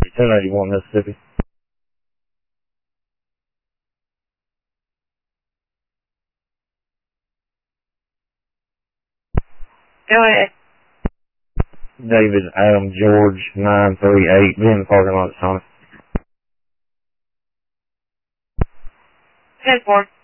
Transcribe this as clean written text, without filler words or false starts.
1081 Mississippi. Go ahead. David Adam George 938. Be in the parking lot, Sonic. 10-4.